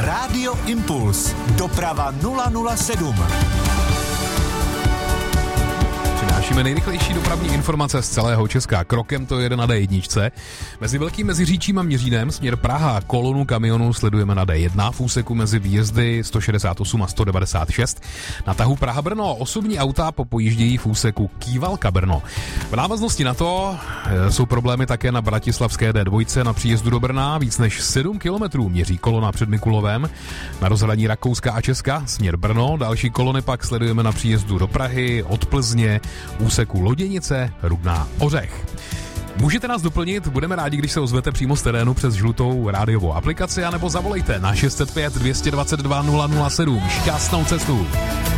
Rádio Impuls. Doprava 007. Přinášíme nejrychlejší dopravní informace z celého Česka. Krokem to jede na D1. Mezi Velkým Meziříčím a Měřínem směr Praha kolonu kamionů sledujeme na D1 v úseku mezi výjezdy 168 a 196. Na tahu Praha-Brno osobní auta popojíždějí v úseku Kývalka-Brno. V návaznosti na to jsou problémy také na bratislavské D2 na příjezdu do Brna. Víc než 7 kilometrů měří kolona před Mikulovem. Na rozhraní Rakouska a Česka směr Brno. Další kolony pak sledujeme na příjezdu do Prahy, od Plzně, úseku Loděnice, Rudná, Ořech. Můžete nás doplnit, budeme rádi, když se ozvete přímo z terénu přes žlutou rádiovou aplikaci, anebo zavolejte na 605 222 007. Šťastnou cestu!